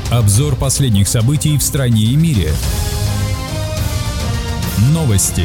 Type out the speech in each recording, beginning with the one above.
Обзор последних событий в стране и мире. Новости.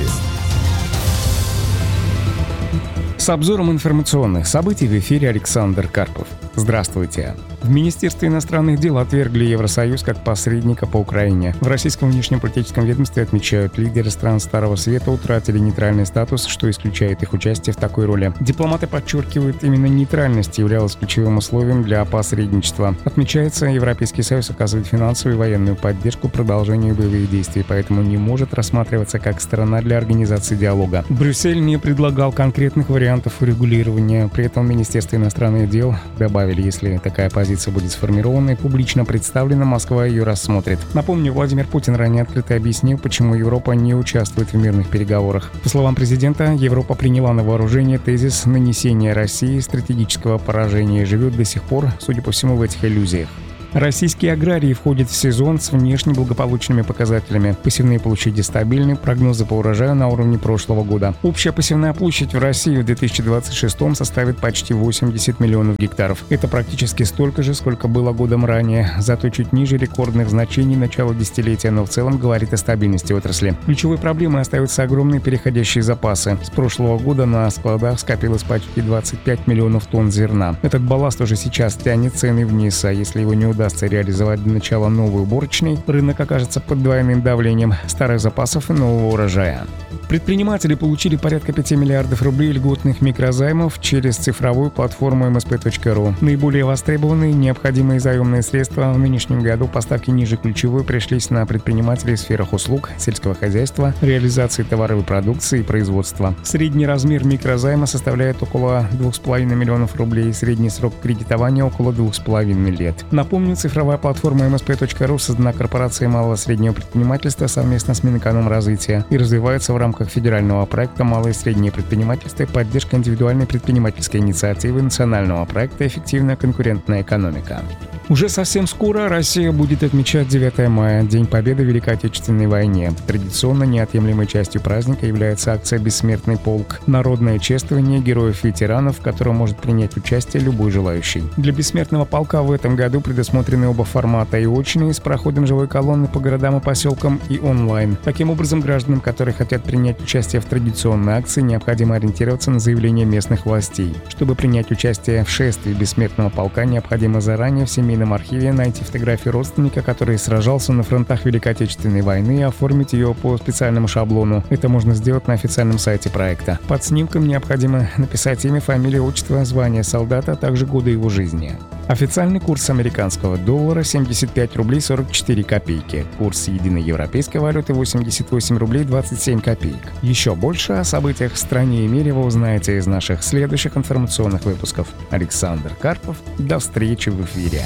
С обзором информационных событий в эфире Александр Карпов. Здравствуйте. В Министерстве иностранных дел отвергли Евросоюз как посредника по Украине. В российском внешнеполитическом ведомстве отмечают, лидеры стран Старого Света утратили нейтральный статус, что исключает их участие в такой роли. Дипломаты подчеркивают, именно нейтральность являлась ключевым условием для посредничества. Отмечается, Европейский Союз оказывает финансовую и военную поддержку продолжению боевых действий, поэтому не может рассматриваться как сторона для организации диалога. Брюссель не предлагал конкретных вариантов урегулирования. При этом Министерство иностранных дел добавили, если такая позиция будет сформирована и публично представлена, Москва ее рассмотрит. Напомню, Владимир Путин ранее открыто объяснил, почему Европа не участвует в мирных переговорах. По словам президента, Европа приняла на вооружение тезис нанесения России стратегического поражения и живет до сих пор, судя по всему, в этих иллюзиях. Российские аграрии входят в сезон с внешне благополучными показателями. Посевные площади стабильны, прогнозы по урожаю на уровне прошлого года. Общая посевная площадь в России в 2026 составит почти 80 миллионов гектаров. Это практически столько же, сколько было годом ранее, зато чуть ниже рекордных значений начала десятилетия, но в целом говорит о стабильности отрасли. Ключевой проблемой остаются огромные переходящие запасы. С прошлого года на складах скопилось почти 25 миллионов тонн зерна. Этот балласт уже сейчас тянет цены вниз, а если его не удастся реализовать до начала новой уборочной, рынок окажется под двойным давлением старых запасов и нового урожая. Предприниматели получили порядка 5 миллиардов рублей льготных микрозаймов через цифровую платформу msp.ru. Наиболее востребованные необходимые заемные средства в нынешнем году поставки ниже ключевой пришлись на предпринимателей в сферах услуг, сельского хозяйства, реализации товаровой продукции и производства. Средний размер микрозайма составляет около 2,5 миллионов рублей, средний срок кредитования около 2,5 лет. Напомню, цифровая платформа msp.ru создана корпорацией малого и среднего предпринимательства совместно с Минэкономразвития и развивается в рамках федерального проекта «Малое и среднее предпринимательство» и поддержка индивидуальной предпринимательской инициативы национального проекта «Эффективная конкурентная экономика». Уже совсем скоро Россия будет отмечать 9 мая, День Победы в Великой Отечественной войне. Традиционно неотъемлемой частью праздника является акция «Бессмертный полк» – народное чествование героев-ветеранов, в котором может принять участие любой желающий. Для «Бессмертного полка» в этом году предусмотрены оба формата – и очные, с проходом живой колонны по городам и поселкам, и онлайн. Таким образом, гражданам, которые хотят принять участие в традиционной акции, необходимо ориентироваться на заявления местных властей. Чтобы принять участие в шествии «Бессмертного полка», необходимо заранее в семейном архиве найти фотографию родственника, который сражался на фронтах Великой Отечественной войны, и оформить ее по специальному шаблону. Это можно сделать на официальном сайте проекта. Под снимком необходимо написать имя, фамилию, отчество, звание солдата, а также годы его жизни. Официальный курс американского доллара 75 рублей 44 копейки. Курс единой европейской валюты 88 рублей 27 копеек. Еще больше о событиях в стране и мире вы узнаете из наших следующих информационных выпусков. Александр Карпов. До встречи в эфире.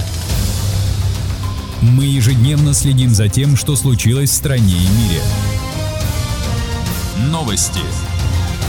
Мы ежедневно следим за тем, что случилось в стране и мире. Новости.